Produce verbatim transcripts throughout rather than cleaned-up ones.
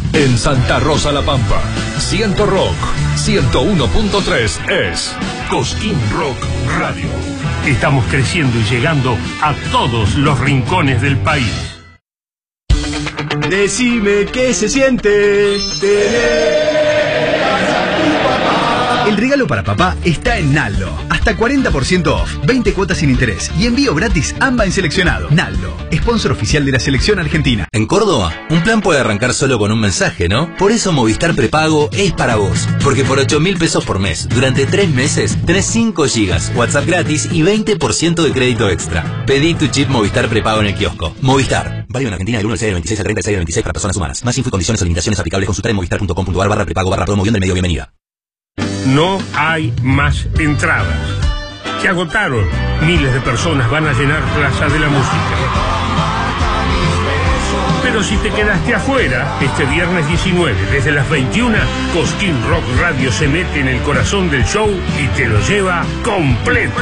En Santa Rosa La Pampa, Ciento Rock, ciento uno punto tres es Cosquín Rock Radio. Estamos creciendo y llegando a todos los rincones del país. Decime qué se siente tener a tu papá. El regalo para papá está en Naldo. Hasta cuarenta por ciento off, veinte cuotas sin interés y envío gratis AMBA en seleccionado. Naldo, sponsor oficial de la selección argentina. En Córdoba, un plan puede arrancar solo con un mensaje, ¿no? Por eso Movistar Prepago es para vos. Porque por ocho mil pesos por mes, durante tres meses, tenés cinco gigas, WhatsApp gratis y veinte por ciento de crédito extra. Pedí tu chip Movistar Prepago en el kiosco. Movistar. Válido en Argentina del uno al seis del veintiséis al treinta del seis del veintiséis para personas humanas. Más info y condiciones o limitaciones aplicables consultar en movistar.com.ar barra prepago barra promoción del medio bienvenida. No hay más entradas. Se agotaron. Miles de personas van a llenar Plaza de la Música. Pero si te quedaste afuera, este viernes diecinueve, desde las veintiuna, Cosquín Rock Radio se mete en el corazón del show y te lo lleva completo.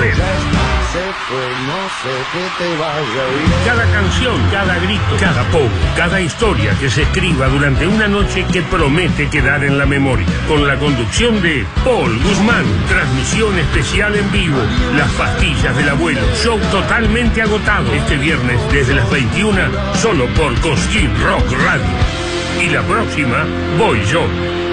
Cada canción, cada grito, cada pogo, cada historia que se escriba durante una noche que promete quedar en la memoria. Con la conducción de Paul Guzmán, transmisión especial en vivo, Las pastillas del abuelo, show totalmente agotado. Este viernes desde las veintiuna, solo por Cosquín Rock Radio. Y la próxima, voy yo.